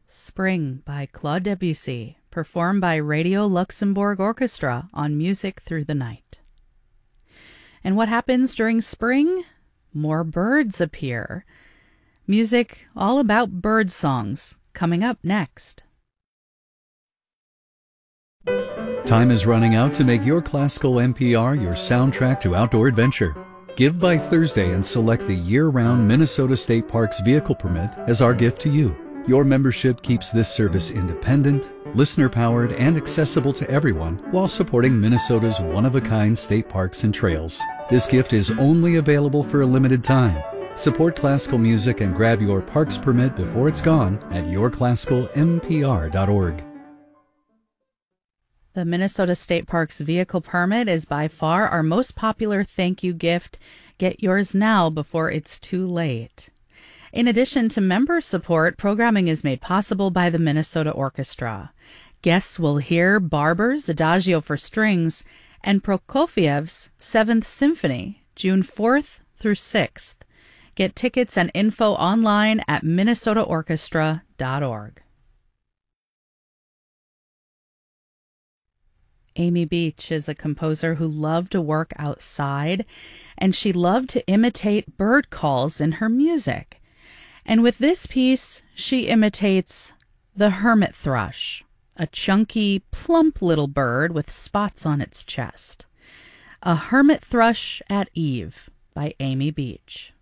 Spring by Claude Debussy, performed by Radio Luxembourg Orchestra on Music Through the Night. And what happens during spring? More birds appear. Music all about bird songs, coming up next. Time is running out to make your classical NPR your soundtrack to outdoor adventure. Give by Thursday and select the year-round Minnesota State Parks vehicle permit as our gift to you. Your membership keeps this service independent, listener-powered, and accessible to everyone while supporting Minnesota's one-of-a-kind state parks and trails. This gift is only available for a limited time. Support classical music and grab your parks permit before it's gone at yourclassicalmpr.org. The Minnesota State Parks vehicle permit is by far our most popular thank you gift. Get yours now before it's too late. In addition to member support, programming is made possible by the Minnesota Orchestra. Guests will hear Barber's Adagio for Strings and Prokofiev's Seventh Symphony, June 4th through 6th. Get tickets and info online at minnesotaorchestra.org. Amy Beach is a composer who loved to work outside, and she loved to imitate bird calls in her music. And with this piece, she imitates the hermit thrush, a chunky, plump little bird with spots on its chest. A Hermit Thrush at Eve by Amy Beach.